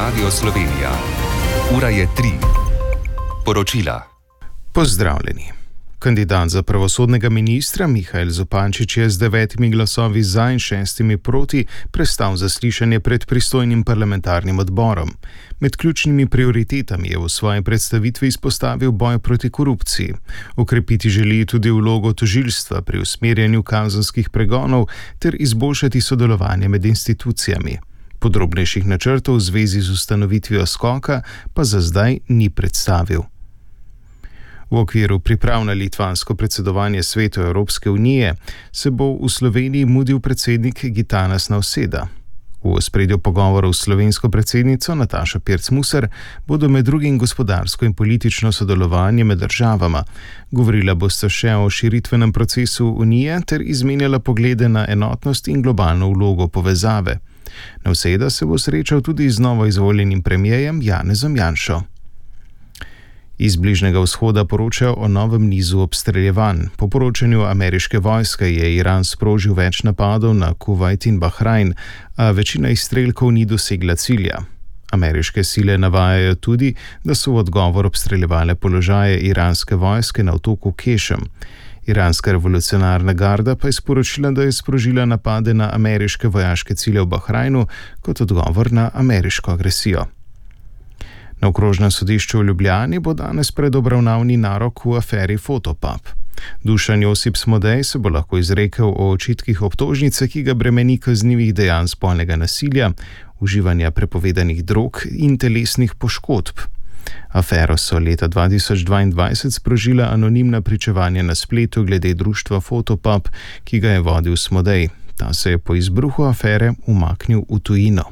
Radio Slovenija. Ura je 3. Poročila. Pozdravljeni. Kandidat za pravosodnega ministra Mihael Zupančič je z 9 glasovi za in 6 proti prestal zaslišanje pred pristojnim parlamentarnim odborom. Med ključnimi prioritetami je v svoji predstavitvi izpostavil boj proti korupciji. Okrepiti želi tudi vlogo tožilstva pri usmerjanju kazenskih pregonov ter izboljšati sodelovanje med institucijami. Podrobnejših načrtov v zvezi z ustanovitvijo skoka pa za zdaj ni predstavil. V okviru priprav na litvansko predsedovanje Svetu Evropske unije se bo v Sloveniji mudil predsednik Gitanas Nauseda. V ospredju pogovorov s slovensko predsednico Natašo Pirc Musar bodo med drugim gospodarsko in politično sodelovanje med državama. Govorila bosta še o širitvenem procesu unije ter izmenjala poglede na enotnost in globalno vlogo povezave. Nauseda se bo srečal tudi z novo izvoljenim premierjem Janezom Janšo. Iz Bližnjega vzhoda poročajo o novem nizu obstreljevanj. Po poročanju ameriške vojske je Iran sprožil več napadov na Kuvajt in Bahrajn, a večina izstrelkov ni dosegla cilja. Ameriške sile navajajo tudi, da so v odgovor obstreljevale položaje iranske vojske na otoku Kešem. Iranska revolucionarna garda pa je sporočila, da je sprožila napade na ameriške vojaške cilje v Bahrajnu kot odgovor na ameriško agresijo. Na okrožnem sodišču v Ljubljani bo danes predobravnavni narok v aferi Fotopub. Dušan Josip Smodej se bo lahko izrekel o očitkih obtožnice, ki ga bremeni kaznivih dejanj spolnega nasilja, uživanja prepovedanih drog in telesnih poškodb. Afero so leta 2022 sprožila anonimna pričevanja na spletu glede društva Fotopub, ki ga je vodil Smodej. Ta se je po izbruhu afere umaknil v tujino.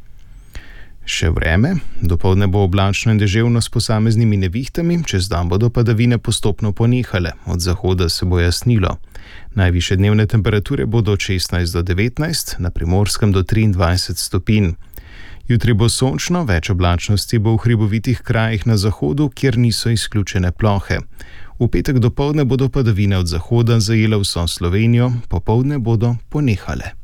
Še vreme, dopoldne bo oblačno in deževno s posameznimi nevihtami, čez dan bodo padavine postopno ponehale, od zahoda se bo jasnilo. Najvišje dnevne temperature bodo od 16 do 19, na Primorskem do 23 stopinj. Jutri bo sončno, več oblačnosti bo v hribovitih krajih na zahodu, kjer niso izključene plohe. V petek dopoldne bodo padavine od zahoda zajele vso Slovenijo, popoldne bodo ponehale.